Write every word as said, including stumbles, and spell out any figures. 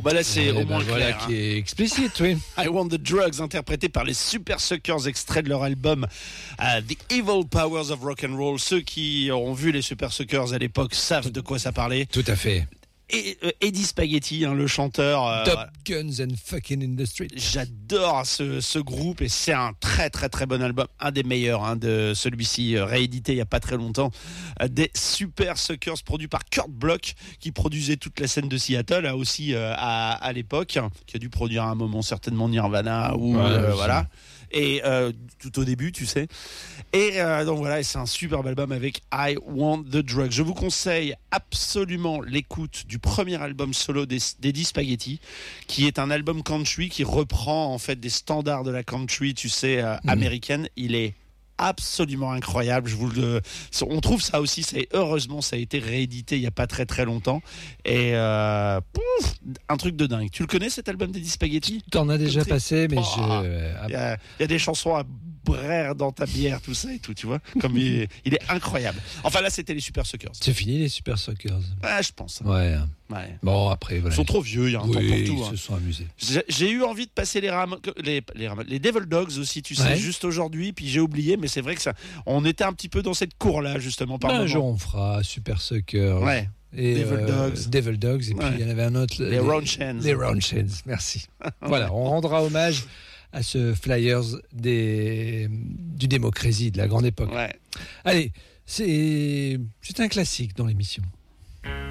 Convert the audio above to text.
Bah là, c'est Eh au ben moins voilà clair. qui est explicite, oui. Hein. I Want the Drugs, interprété par les Super Suckers, extrait de leur album uh, The Evil Powers of Rock and Roll. Ceux qui ont vu les Super Suckers à l'époque savent de quoi ça parlait. Tout à fait. Et euh, Eddie Spaghetti, hein, le chanteur. Euh, Top voilà. Guns and Fucking in the Street. J'adore ce, ce groupe et c'est un très très très bon album, un des meilleurs hein, de celui-ci, euh, réédité il n'y a pas très longtemps, euh, des Super Suckers, produit par Kurt Bloch, qui produisait toute la scène de Seattle là, aussi euh, à, à l'époque, hein, qui a dû produire à un moment certainement Nirvana ou Ouais, euh, aussi. voilà. Et euh, tout au début, tu sais. Et euh, donc voilà, c'est un superbe album avec I Want the Drug. Je vous conseille absolument l'écoute du premier album solo d'Eddie Spaghetti, qui est un album country qui reprend en fait des standards de la country, tu sais, euh, mmh. américaine. Il est absolument incroyable. Je vous le... On trouve ça aussi. C'est... Heureusement, ça a été réédité il n'y a pas très très longtemps. Et euh... Pouf, un truc de dingue. Tu le connais cet album d'Eddie Spaghetti ? T'en as déjà passé, mais oh, je. Il y, a... il y a des chansons à brère dans ta bière, tout ça et tout, tu vois. Comme il est... il est incroyable. Enfin là, c'était les Super Suckers. C'est fini les Super Suckers. Ah, je pense. Ouais. Ouais. Bon, après, voilà. Ils sont trop vieux, il y a un oui, temps pour tout. Ils hein. se sont amusés. J'ai, j'ai eu envie de passer les Ram... les, les, Ram... les Devil Dogs aussi, tu sais, ouais. juste aujourd'hui, puis j'ai oublié, mais c'est vrai que ça, on était un petit peu dans cette cour-là, justement, par ben, moment. Un jour, on fera Super Suckers. Ouais. Et Devil euh, Dogs. Devil Dogs, et puis il ouais. y en avait un autre. Les, les Roundshins. Les Roundshins, merci. Voilà, on rendra hommage à ce Flyers des, du Démocratie, de la grande époque. Ouais. Allez, c'est, c'est un classique dans l'émission.